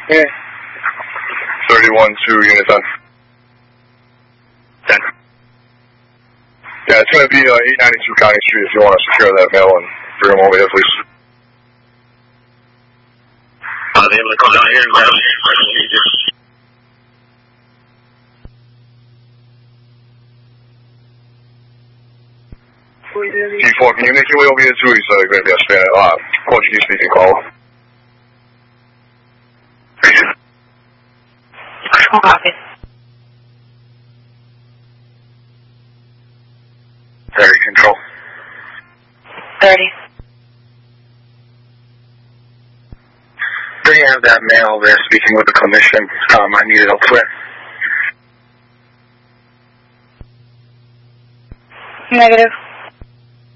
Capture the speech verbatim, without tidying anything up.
Yeah. thirty-one to unit ten. ten. Yeah, it's going to be uh, eight ninety-two County Street if you want to secure that mail and bring them over here, please. Are they able to come down here and grab it? G four, can you make your way over here too? He's uh, going to be a Spanish, uh, Portuguese speaking call. Copy. thirty, control. thirty. Do you have that male there speaking with the commission? Um, I need it elsewhere. Negative.